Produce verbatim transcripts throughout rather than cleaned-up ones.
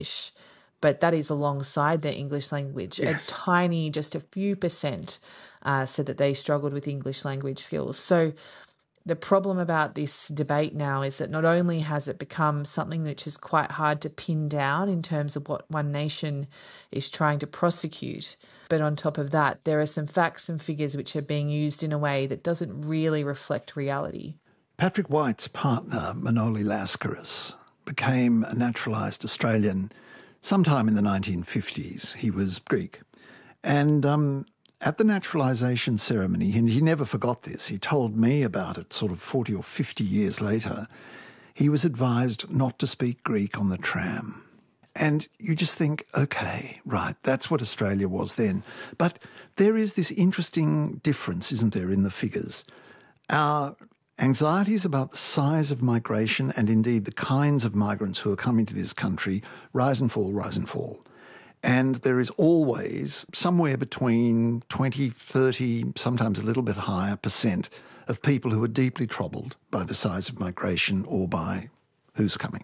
English, but that is alongside their English language. Yes. A tiny, just a few percent uh, said that they struggled with English language skills. So the problem about this debate now is that not only has it become something which is quite hard to pin down in terms of what One Nation is trying to prosecute, but on top of that, there are some facts and figures which are being used in a way that doesn't really reflect reality. Patrick White's partner, Manoli Laskaris, became a naturalised Australian sometime in the nineteen fifties. He was Greek. And um, at the naturalisation ceremony, and he never forgot this, he told me about it sort of forty or fifty years later, he was advised not to speak Greek on the tram. And you just think, okay, right, that's what Australia was then. But there is this interesting difference, isn't there, in the figures. Our anxieties about the size of migration and indeed the kinds of migrants who are coming to this country rise and fall, rise and fall. And there is always somewhere between twenty, thirty, sometimes a little bit higher percent of people who are deeply troubled by the size of migration or by who's coming.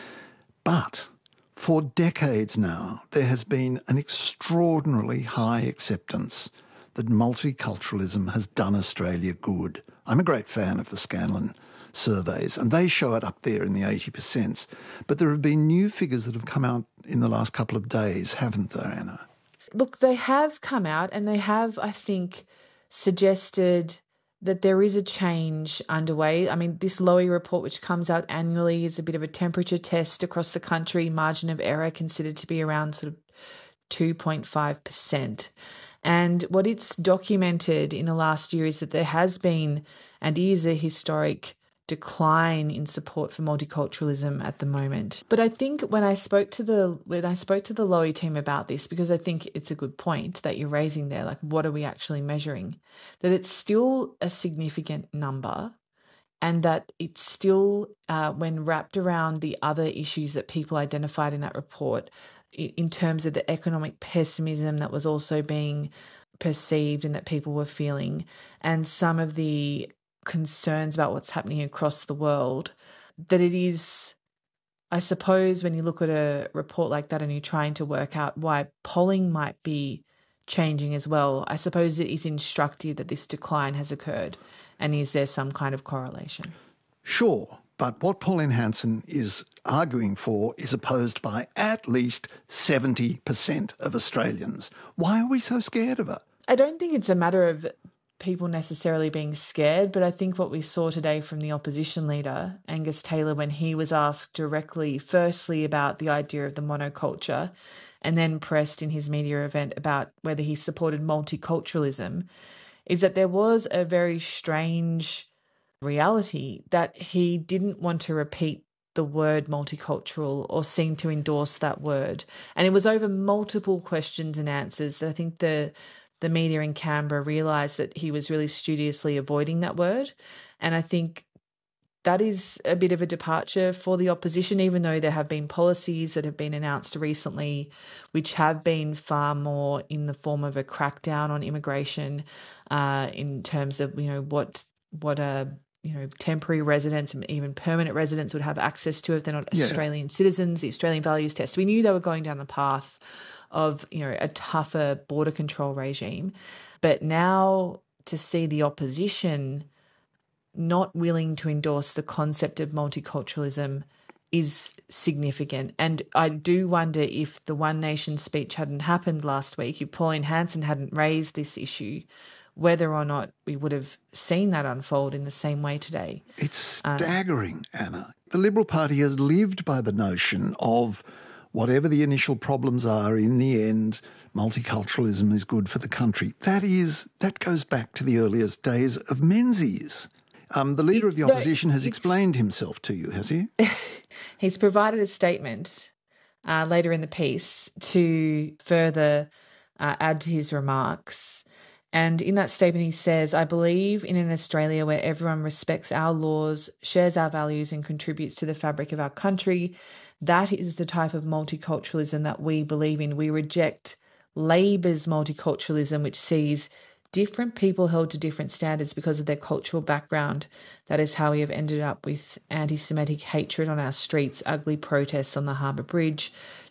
But for decades now, there has been an extraordinarily high acceptance that multiculturalism has done Australia good. I'm a great fan of the Scanlon surveys, and they show it up there in the eighty percent. But there have been new figures that have come out in the last couple of days, haven't there, Anna? Look, they have come out and they have, I think, suggested that there is a change underway. I mean, this Lowy report, which comes out annually, is a bit of a temperature test across the country. Margin of error considered to be around sort of two point five percent. And what it's documented in the last year is that there has been and is a historic decline in support for multiculturalism at the moment. But I think when I spoke to the when I spoke to the Lowy team about this, because I think it's a good point that you're raising there, like what are we actually measuring? That it's still a significant number, and that it's still, uh, when wrapped around the other issues that people identified in that report, in terms of the economic pessimism that was also being perceived and that people were feeling, and some of the concerns about what's happening across the world, that it is, I suppose, when you look at a report like that and you're trying to work out why polling might be changing as well, I suppose it is instructive that this decline has occurred. And is there some kind of correlation? Sure. But what Pauline Hanson is arguing for is opposed by at least seventy percent of Australians. Why are we so scared of her? I don't think it's a matter of people necessarily being scared, but I think what we saw today from the opposition leader, Angus Taylor, when he was asked directly, firstly about the idea of the monoculture, and then pressed in his media event about whether he supported multiculturalism, is that there was a very strange reality that he didn't want to repeat the word multicultural or seem to endorse that word. And it was over multiple questions and answers that I think the the media in Canberra realised that he was really studiously avoiding that word. And I think that is a bit of a departure for the opposition, even though there have been policies that have been announced recently which have been far more in the form of a crackdown on immigration, uh, in terms of, you know, what what a you know, temporary residents and even permanent residents would have access to if they're not Yeah. Australian citizens, the Australian values test. We knew they were going down the path of, you know, a tougher border control regime. But now to see the opposition not willing to endorse the concept of multiculturalism is significant. And I do wonder if the One Nation speech hadn't happened last week, if Pauline Hanson hadn't raised this issue, whether or not we would have seen that unfold in the same way today. It's staggering, um, Anna. The Liberal Party has lived by the notion of whatever the initial problems are, in the end, multiculturalism is good for the country. That is, that goes back to the earliest days of Menzies. Um, the leader of the opposition has explained himself to you, has he? He's provided a statement uh, later in the piece to further uh, add to his remarks. And in that statement, he says, I believe in an Australia where everyone respects our laws, shares our values and contributes to the fabric of our country. That is the type of multiculturalism that we believe in. We reject Labor's multiculturalism, which sees different people held to different standards because of their cultural background. That is how we have ended up with anti-Semitic hatred on our streets, ugly protests on the Harbour Bridge,